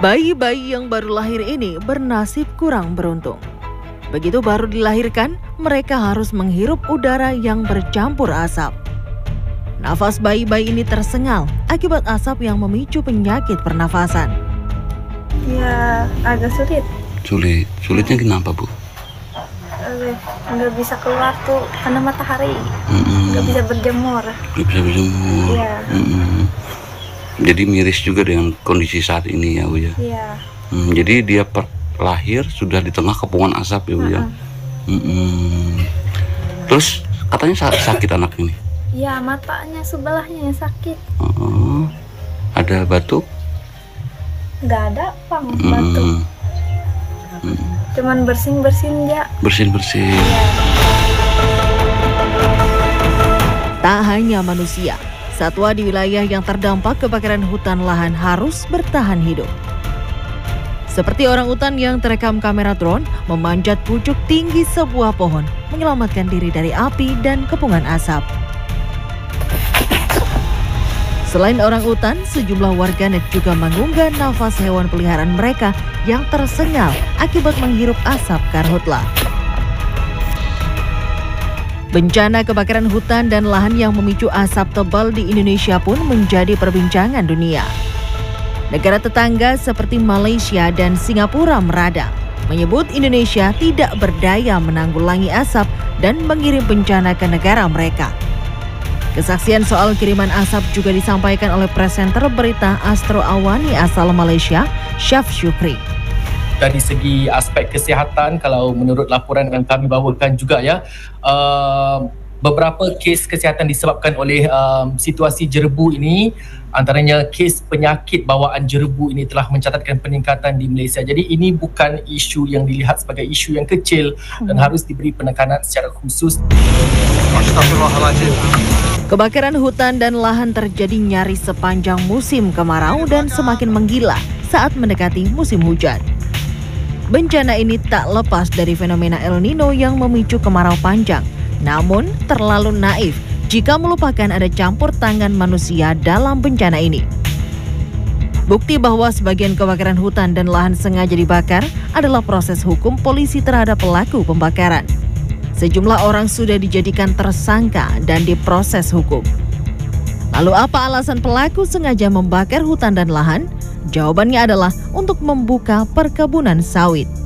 Bayi-bayi yang baru lahir ini bernasib kurang beruntung. Begitu baru dilahirkan, mereka harus menghirup udara yang bercampur asap. Nafas bayi-bayi ini tersengal akibat asap yang memicu penyakit pernafasan. Ya, agak sulit. Sulitnya kenapa, Bu? Nggak bisa keluar tuh karena matahari. Nggak bisa berjemur. Iya. Jadi miris juga dengan kondisi saat ini ya, Bu ya? Iya. Jadi dia lahir sudah di tengah kepungan asap ya, Bu ya? Terus katanya sakit anak ini? Iya, matanya sebelahnya yang sakit. Ada batuk? Nggak ada, Bang, batuk. Cuman bersin-bersin ya. Bersin-bersin. Tak hanya manusia, satwa di wilayah yang terdampak kebakaran hutan lahan harus bertahan hidup. Seperti orang utan yang terekam kamera drone memanjat pucuk tinggi sebuah pohon, menyelamatkan diri dari api dan kepungan asap. Selain orang utan, sejumlah warganet juga mengunggah nafas hewan peliharaan mereka yang tersengal akibat menghirup asap karhutla. Bencana kebakaran hutan dan lahan yang memicu asap tebal di Indonesia pun menjadi perbincangan dunia. Negara tetangga seperti Malaysia dan Singapura meradang, menyebut Indonesia tidak berdaya menanggulangi asap dan mengirim bencana ke negara mereka. Kesaksian soal kiriman asap juga disampaikan oleh presenter berita Astro Awani asal Malaysia, Syaf Syukri. Dari segi aspek kesihatan, kalau menurut laporan yang kami bawakan juga ya, beberapa kes kesihatan disebabkan oleh situasi jerebu ini, antaranya kes penyakit bawaan jerebu ini telah mencatatkan peningkatan di Malaysia. Jadi ini bukan isu yang dilihat sebagai isu yang kecil dan harus diberi penekanan secara khusus. Kebakaran hutan dan lahan terjadi nyaris sepanjang musim kemarau dan semakin menggila saat mendekati musim hujan. Bencana ini tak lepas dari fenomena El Nino yang memicu kemarau panjang, namun terlalu naif jika melupakan ada campur tangan manusia dalam bencana ini. Bukti bahwa sebagian kebakaran hutan dan lahan sengaja dibakar adalah proses hukum polisi terhadap pelaku pembakaran. Sejumlah orang sudah dijadikan tersangka dan diproses hukum. Lalu apa alasan pelaku sengaja membakar hutan dan lahan? Jawabannya adalah untuk membuka perkebunan sawit.